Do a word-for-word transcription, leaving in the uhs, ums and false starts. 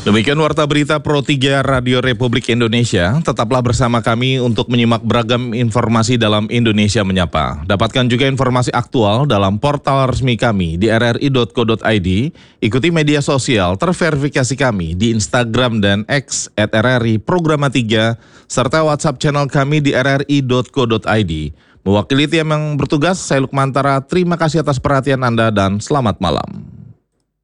Demikian Warta Berita Pro tiga Radio Republik Indonesia. Tetaplah bersama kami untuk menyimak beragam informasi dalam Indonesia Menyapa. Dapatkan juga informasi aktual dalam portal resmi kami di r r i dot co dot i d. Ikuti media sosial terverifikasi kami di Instagram dan X at r r i programa tiga, serta WhatsApp channel kami di r r i dot co dot i d. Mewakili tim yang bertugas, saya Lukmantara. Terima kasih atas perhatian Anda dan selamat malam.